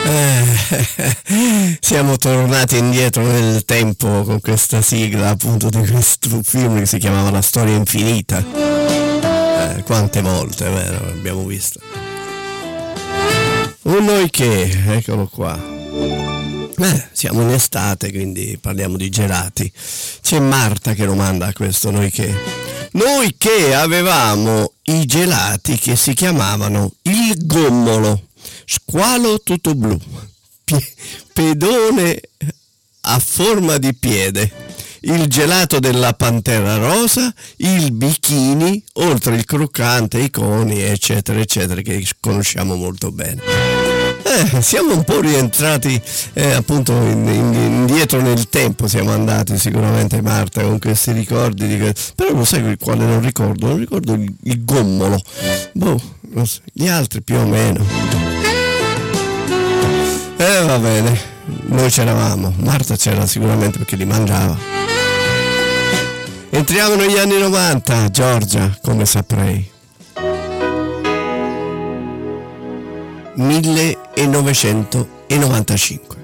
Siamo tornati indietro nel tempo con questa sigla appunto di questo film che si chiamava La storia infinita. Quante volte, vero? Abbiamo visto. Un noi che, eccolo qua. Siamo in estate, quindi parliamo di gelati. C'è Marta che lo manda a questo noi che. Noi che avevamo i gelati che si chiamavano il gommolo, squalo tutto blu, pedone a forma di piede, il gelato della pantera rosa, il bikini, oltre il croccante, i coni, eccetera, eccetera, che conosciamo molto bene. Siamo un po' rientrati appunto indietro nel tempo, siamo andati sicuramente, Marta, con questi ricordi però lo sai quale non ricordo il gommolo, non so, gli altri più o meno. Va bene, noi c'eravamo, Marta c'era sicuramente perché li mangiava. Entriamo negli anni 90, Giorgia, come saprei. 1995.